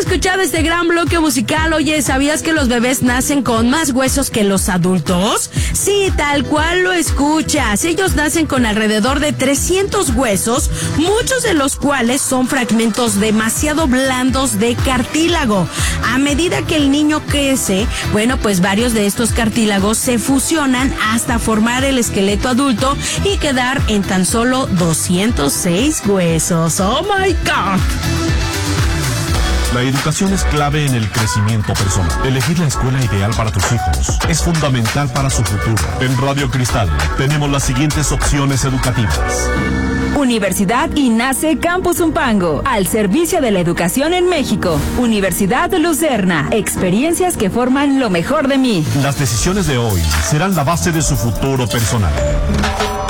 escuchado este gran bloque musical. Oye, ¿sabías que los bebés nacen con más huesos que los adultos? Sí, tal cual lo escuchas. Ellos nacen con alrededor de 300 huesos, muchos de los cuales son fragmentos demasiado blandos de cartílago. A medida que el niño crece, bueno, pues varios de estos cartílagos se fusionan hasta formar el esqueleto adulto y quedar en tan solo 206 huesos. ¡Oh, my God! La educación es clave en el crecimiento personal. Elegir la escuela ideal para tus hijos es fundamental para su futuro. En Radio Cristal tenemos las siguientes opciones educativas. Universidad INACE Campus Zumpango, al servicio de la educación en México. Universidad Lucerna, experiencias que forman lo mejor de mí. Las decisiones de hoy serán la base de su futuro personal.